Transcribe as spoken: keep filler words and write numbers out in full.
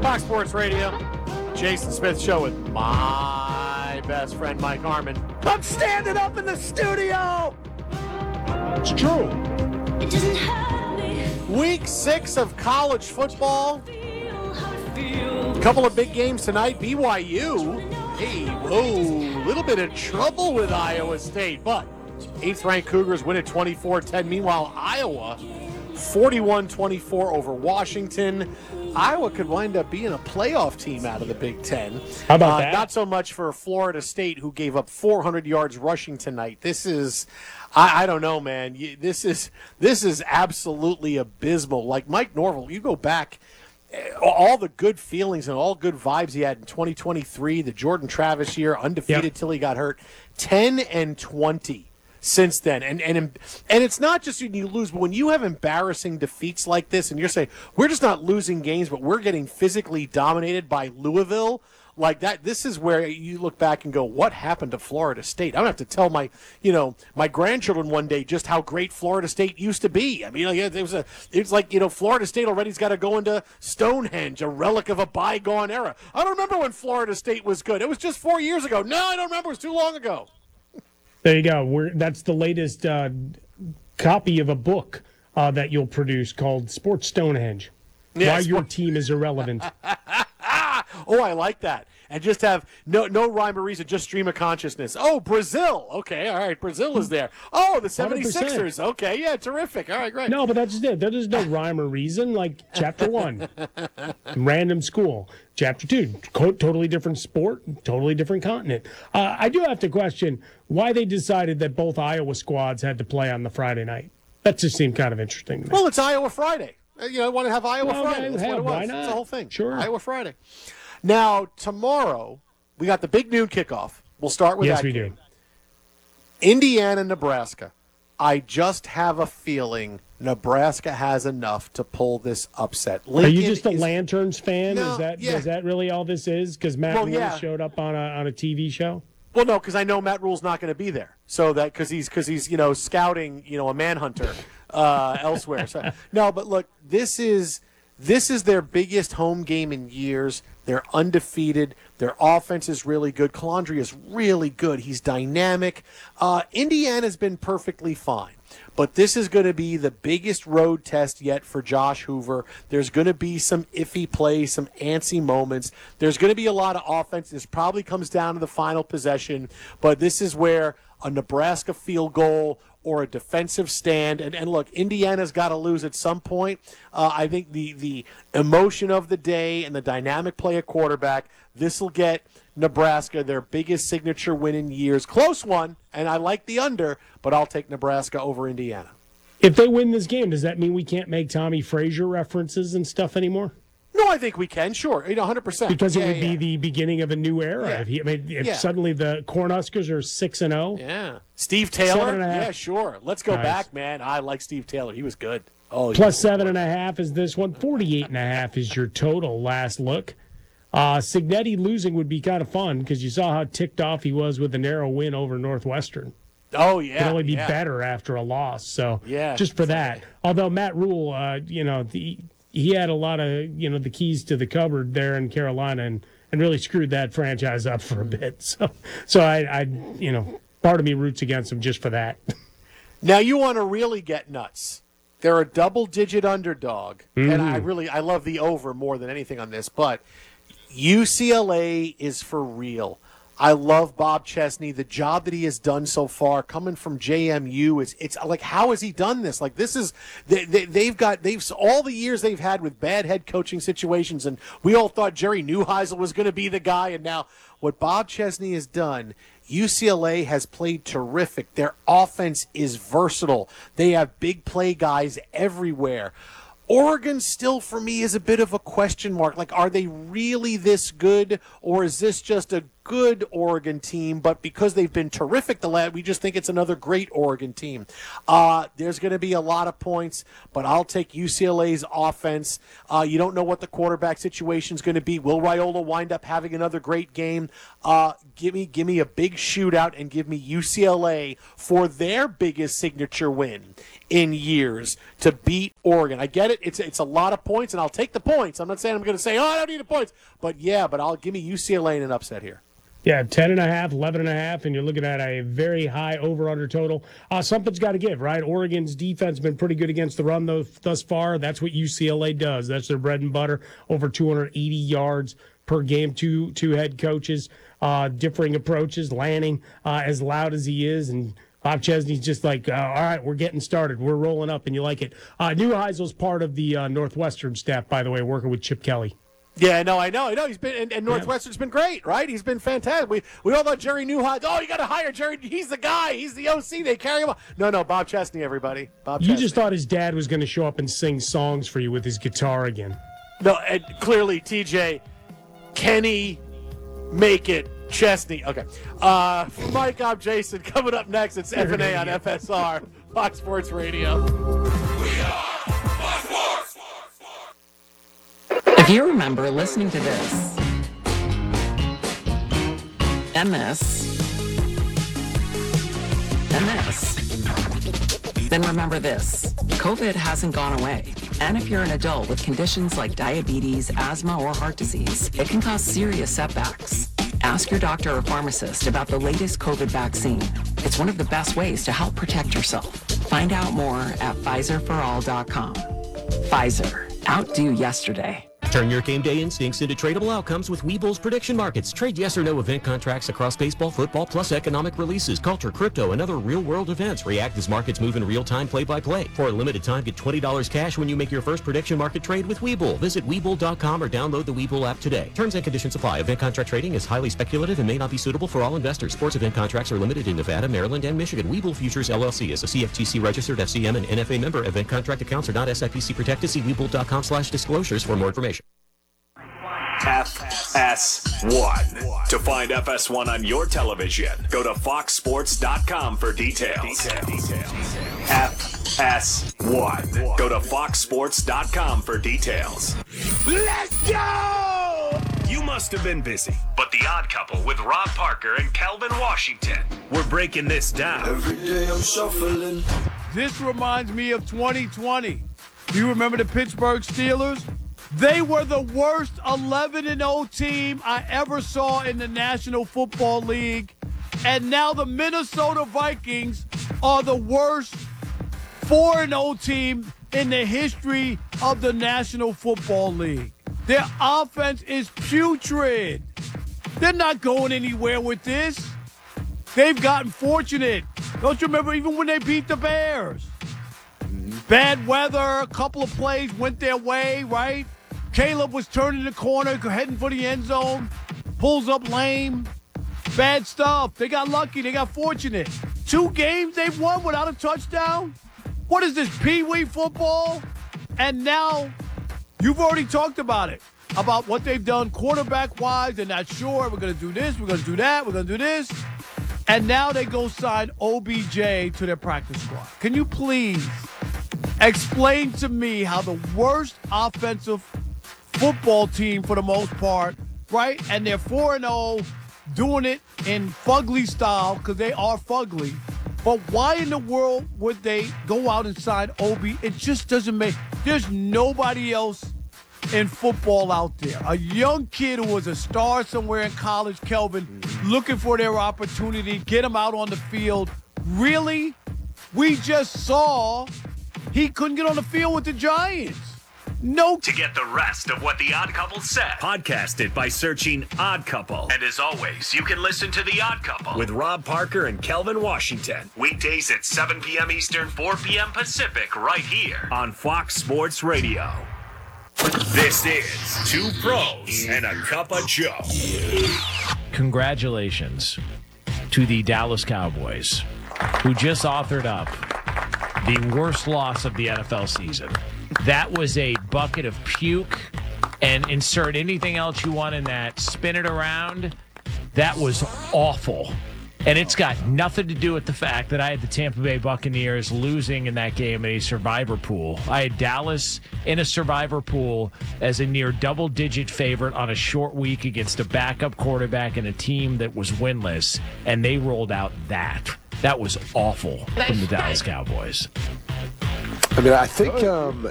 Fox Sports Radio, Jason Smith Show with my best friend Mike Harmon. I'm standing up in the studio. It's true. It doesn't hurt me. Week six of college football. A couple of big games tonight. B Y U, hey, whoa, a little bit of trouble with Iowa State, but eighth-ranked Cougars win at twenty-four ten. Meanwhile, Iowa, forty-one twenty-four over Washington. Iowa could wind up being a playoff team out of the Big Ten. How about uh, that? Not so much for Florida State, who gave up four hundred yards rushing tonight. This is, I, I don't know, man. You, this is this is absolutely abysmal. Like Mike Norvell, you go back, all the good feelings and all good vibes he had in twenty twenty-three, the Jordan Travis year, undefeated Yep. till he got hurt, ten and twenty. Since then, and and and it's not just when you lose, but when you have embarrassing defeats like this, and you're saying we're just not losing games, but we're getting physically dominated by Louisville, like that. This is where you look back and go, "What happened to Florida State?" I'm gonna have to tell my, you know, my grandchildren one day just how great Florida State used to be. I mean, like, it was a, it's like you know, Florida State already's got to go into Stonehenge, a relic of a bygone era. I don't remember when Florida State was good. It was just four years ago. No, I don't remember. It was too long ago. There you go. We're, that's the latest uh, copy of a book uh, that you'll produce called Sports Stonehenge. Yeah, Why your Sport- team is irrelevant. Oh, I like that. And just have no no rhyme or reason, just stream of consciousness. Oh, Brazil. Okay, all right, Brazil is there. Oh, the 76ers. Okay, yeah, terrific. All right, great. No, but that's just it. There is no rhyme or reason. Like chapter one, random school. Chapter two, co- totally different sport, totally different continent. Uh, I do have to question why they decided that both Iowa squads had to play on the Friday night. That just seemed kind of interesting to me. Well, it's Iowa Friday. Uh, You know, I want to have Iowa Well, Friday. okay, That's hell, what it was. why It's not? the whole thing. Sure. Iowa Friday. Now, tomorrow, we got the big noon kickoff. We'll start with yes, that we game. do. Indiana, Nebraska. I just have a feeling Nebraska has enough to pull this upset. Are Lincoln you just a is- Lanterns fan? No, is that yeah. is that really all this is? Because Matt Well, Rule yeah. showed up on a on a T V show. Well, no, because I know Matt Rule's not going to be there. So that because he's because he's you know scouting you know a manhunter uh, elsewhere. So no, but look, this is this is their biggest home game in years. They're undefeated. Their offense is really good. Calandri is really good. He's dynamic. Uh, Indiana's been perfectly fine. But this is going to be the biggest road test yet for Josh Hoover. There's going to be some iffy plays, some antsy moments. There's going to be a lot of offense. This probably comes down to the final possession. But this is where a Nebraska field goal or a defensive stand. And, and look, Indiana's got to lose at some point. Uh, I think the, the emotion of the day and the dynamic play at quarterback, this will get Nebraska their biggest signature win in years. Close one, and I like the under, but I'll take Nebraska over Indiana. If they win this game, does that mean we can't make Tommy Frazier references and stuff anymore? No, I think we can, sure, you know, one hundred percent. Because yeah, it would yeah. be the beginning of a new era. Yeah. If, he, I mean, if Yeah. suddenly the Cornhuskers are six and zero, Yeah. Steve Taylor? Seven and a half. Yeah, sure. Let's go Nice. back, man. I like Steve Taylor. He was good. Oh, he plus was seven and a half is this one. Forty-eight and a half is your total last look. Uh, Signetti losing would be kind of fun because you saw how ticked off he was with a narrow win over Northwestern. Oh, yeah. Can only be yeah. better after a loss. So Yeah, just for that. Although Matt Rule, uh, you know, the, he had a lot of, you know, the keys to the cupboard there in Carolina and, and really screwed that franchise up for a bit. So, so I, I, you know, part of me roots against him just for that. Now you want to really get nuts. They're a double-digit underdog, Mm-hmm. and I really I love the over more than anything on this. But U C L A is for real. I love Bob Chesney. The job that he has done so far, coming from J M U, it's it's like how has he done this? Like this is they, they, they've got they've all the years they've had with bad head coaching situations, and we all thought Jerry Neuheisel was going to be the guy, and now what Bob Chesney has done. U C L A has played terrific. Their offense is versatile. They have big play guys everywhere. Oregon still, for me, is a bit of a question mark. Like, are they really this good, or is this just a good Oregon team, but because they've been terrific the last, we just think it's another great Oregon team. Uh, there's going to be a lot of points, but I'll take U C L A's offense. Uh, you don't know what the quarterback situation is going to be. Will Raiola wind up having another great game? Uh, give me, give me a big shootout and give me U C L A for their biggest signature win in years to beat Oregon. I get it. It's it's a lot of points, and I'll take the points. I'm not saying I'm going to say, oh, I don't need the points. But, yeah, but I'll give me U C L A in an upset here. Yeah, ten and a half, eleven and a half, and you're looking at a very high over-under total. Uh, something's got to give, right? Oregon's defense has been pretty good against the run though, thus far. That's what U C L A does. That's their bread and butter. Over two hundred eighty yards per game, two two head coaches, uh, differing approaches. Lanning, uh, as loud as he is, and Bob Chesney's just like, uh, all right, we're getting started. We're rolling up, and you like it. Uh, Neuheisel's part of the uh, Northwestern staff, by the way, working with Chip Kelly. Yeah, no, I know, I know. He's been, and, and Northwestern's been great, right? He's been fantastic. We we all thought Jerry Neuheisel. Oh, you got to hire Jerry. He's the guy. He's the O C. They carry him on. No, no, Bob Chesney, everybody. Bob. You Chesney. just thought his dad was going to show up and sing songs for you with his guitar again. No, and clearly, T J, Kenny, make it Chesney. Okay. Uh, for Mike, I'm Jason. Coming up next, it's F and A on F S R, Fox Sports Radio. If you remember listening to this, and this, and this, then remember this. COVID hasn't gone away. And if you're an adult with conditions like diabetes, asthma, or heart disease, it can cause serious setbacks. Ask your doctor or pharmacist about the latest COVID vaccine. It's one of the best ways to help protect yourself. Find out more at Pfizer for all dot com. Pfizer. Outdo yesterday. Turn your game day instincts into tradable outcomes with Webull's prediction markets. Trade yes or no event contracts across baseball, football, plus economic releases, culture, crypto, and other real-world events. React as markets move in real time, play-by-play. For a limited time, get twenty dollars cash when you make your first prediction market trade with Webull. Visit Webull dot com or download the Webull app today. Terms and conditions apply. Event contract trading is highly speculative and may not be suitable for all investors. Sports event contracts are limited in Nevada, Maryland, and Michigan. Webull Futures, L L C is a C F T C-registered F C M and N F A member. Event contract accounts are not S I P C protected. See Webull dot com slash disclosures for more information. F S one. To find F S one on your television, go to fox sports dot com for details. F S one. Go to fox sports dot com for details. Let's go! You must have been busy, but The Odd Couple with Rob Parker and Calvin Washington, we're breaking this down. Every day I'm shuffling. This reminds me of twenty twenty. Do you remember the Pittsburgh Steelers? They were the worst eleven and oh team I ever saw in the National Football League. And now the Minnesota Vikings are the worst four and oh team in the history of the National Football League. Their offense is putrid. They're not going anywhere with this. They've gotten fortunate. Don't you remember even when they beat the Bears? Bad weather, a couple of plays went their way, right? Caleb was turning the corner, heading for the end zone, pulls up lame. Bad stuff. They got lucky. They got fortunate. Two games they've won without a touchdown? What is this, Pee-wee football? And now you've already talked about it, about what they've done quarterback-wise. They're not sure. We're going to do this. We're going to do that. We're going to do this. And now they go sign O B J to their practice squad. Can you please explain to me how the worst offensive football team for the most part, right? And they're four and oh, doing it in fugly style because they are fugly. But why in the world would they go out and sign O B? It just doesn't make – there's nobody else in football out there. A young kid who was a star somewhere in college, Kelvin, looking for their opportunity, get him out on the field. Really? We just saw he couldn't get on the field with the Giants. No. To get the rest of what The Odd Couple said, podcast it by searching Odd Couple. And as always, you can listen to The Odd Couple with Rob Parker and Kelvin Washington. Weekdays at seven p.m. Eastern, four p.m. Pacific, right here on Fox Sports Radio. This is Two Pros and a Cup of Joe. Congratulations to the Dallas Cowboys, who just authored up the worst loss of the N F L season. That was a bucket of puke, and insert anything else you want in that. Spin it around. That was awful. And it's got nothing to do with the fact that I had the Tampa Bay Buccaneers losing in that game in a survivor pool. I had Dallas in a survivor pool as a near double-digit favorite on a short week against a backup quarterback and a team that was winless, and they rolled out that. That was awful from the Dallas Cowboys. I mean, I think um,